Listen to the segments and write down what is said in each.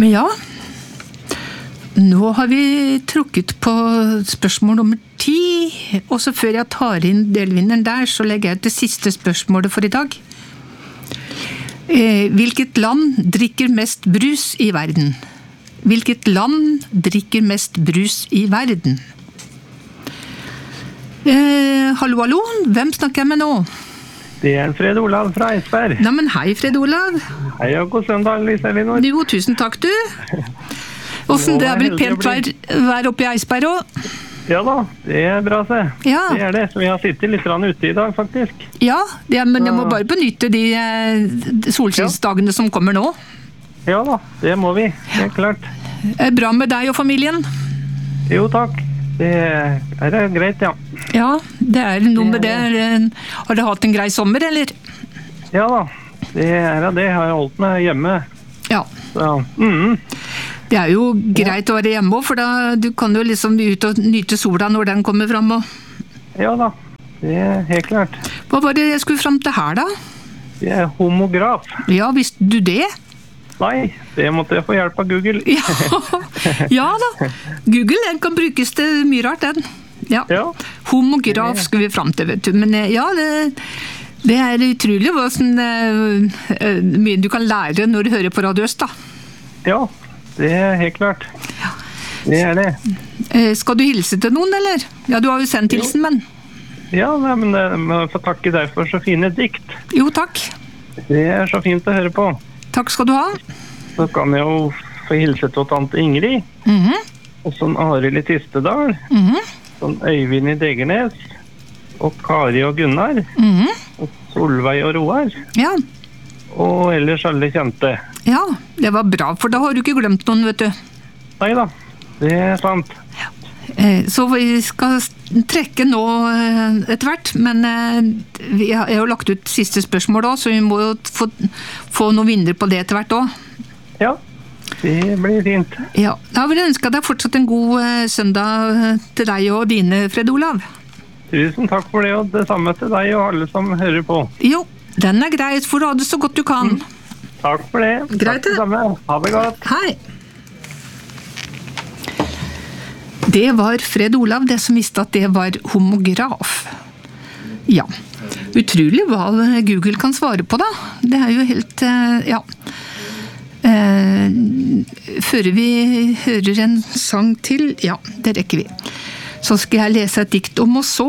Ja, nå har vi trukket på spørsmål nummer 10, og så før jeg tar inn delvinneren der, så legger jeg ut det siste spørsmålet for i dag. Hvilket land drikker mest brus i verden? Hvilket land drikker mest brus i verden? Hallo, hallo, hvem snakker jeg med nå? Det Fred Olav fra Eidsberg. Nei, men hei, Fred Olav. Hei, og god søndag, Lise Elinor. Jo, tusen takk, du. Hvordan det blitt pent vær oppe i Eidsberg også? Ja da, det bra, se. Ja. Det det, så vi har sittet litt ute i dag, faktisk. Ja, men jeg må bare benytte de solskinnsdagene som kommer nå. Ja da, det må vi, helt klart. Bra med deg og familien? Jo, takk. Det greit, ja. Ja, det noe med det. Har du hatt en grei sommer, eller? Ja da, det har jeg holdt meg hjemme. Ja. Så, Det jo greit å være hjemme, for da du kan jo liksom ut og nyte sola når den kommer frem. Ja da, det helt klart. Hva var det jeg skulle frem til her da? Det homograf. Ja, visste du det? Nei, det måtte jeg få hjelp av Google. Ja da, Google den kan brukes til mye rart, den. Ja. Homograf skulle vi frem til, vet du. Men ja, det utrolig hva mye du kan lære når du hører på Radio Øst, da. Ja, det helt klart. Det det. Skal du hilse til noen, eller? Ja, du har jo sendt hilsen, men... Ja, men jeg må få takke deg for så fine dikt. Jo, takk. Det så fint å høre på. Takk skal du ha. Så kan jeg jo få hilse til tante Ingrid, og sånn Arild i Tistedal, sånn Øyvind i Degernes, og Kari og Gunnar, og Solveig og Roar. Ja. Og ellers alle kjente. Ja, det var bra, for da har du ikke glemt noen, vet du. Neida, det sant. Ja. Så vi skal trekke nå etter hvert, men jeg har jo lagt ut siste spørsmål også, så vi må jo få noen vinner på det etter hvert også. Ja, det blir fint. Ja, da vil jeg ønske deg fortsatt en god søndag til deg og dine, Fred Olav. Tusen takk for det, og det samme til deg og alle som hører på. Jo, den grei, for du ha det så godt du kan. Takk for det. Greit det. Takk det samme. Ha det godt. Hei. Det var Fred Olav, det som visste at det var homograf. Ja, utrolig hva Google kan svare på da. Det jo helt, ja. Før vi hører en sang til, ja, det rekker vi. Så skal jeg lese et dikt om å så.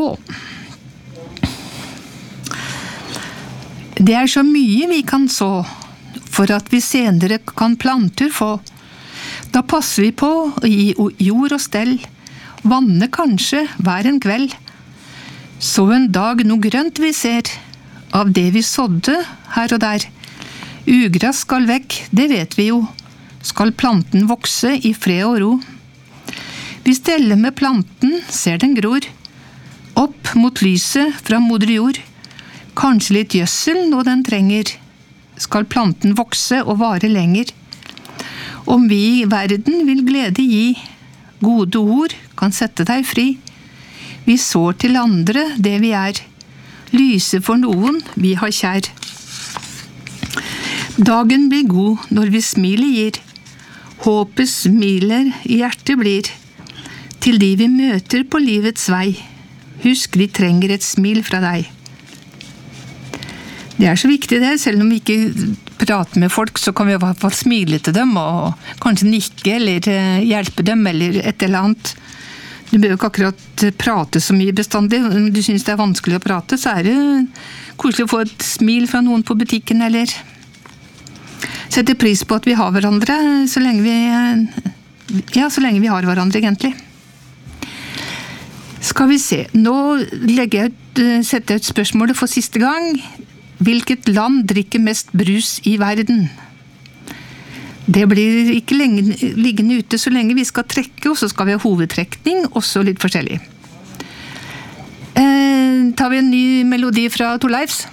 Det så mye vi kan så, for at vi senere kan planter få. Da passer vi på å gi jord og stell, vanne kanskje hver en kveld. Så en dag noe grønt vi ser, av det vi sådde her og der. Ugras skal vekk, det vet vi jo, skal planten vokse i fred og ro. Vi steller med planten, ser den gror, opp mot lyset fra moder jord. Kanskje litt gjødsel når den trenger, skal planten vokse og vare lenger. Om vi i verden vil glede gi, gode ord kan sette deg fri. Vi sår til andre det vi lyse for noen vi har kjær. Dagen blir god når vi smilet gir, håpet smiler i hjertet blir. Til de vi møter på livets vei, husk vi trenger et smil fra deg. Det så viktig det, selv om vi ikke prater med folk, så kan vi i hvert fall smile til dem, og kanskje nikke, eller hjelpe dem, eller et eller annet. Du bør jo ikke akkurat prate så mye bestandig. Om du synes det vanskelig å prate, så det koselig å få et smil fra noen på butikken, eller sette pris på at vi har hverandre, så lenge vi har hverandre, egentlig. Skal vi se, nå setter jeg ut spørsmålet for siste gang. Hvilket land drikker mest brus i verden? Det blir ikke liggende ute så lenge vi skal trekke, og så skal vi ha hovedtrekning, og så litt forskjellig. Tar vi en ny melodi fra Torleifs?